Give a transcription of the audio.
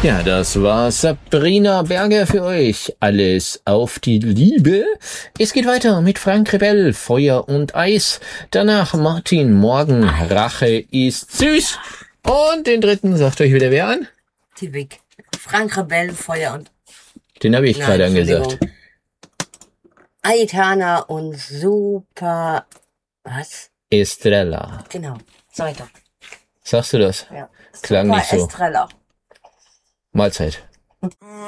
Ja, das war Sabrina Berger für euch. Alles auf die Liebe. Es geht weiter mit Frank Rebell, Feuer und Eis. Danach Martin Morgen, Rache ist süß. Und den dritten sagt euch wieder wer an? Tibik. Frank Rebell, Feuer und... Den habe ich gerade angesagt. Aitana und Super... Was? Estrella. Genau. Sag ich doch. Sagst du das? Ja. Klang Super nicht so. Estrella. Mahlzeit.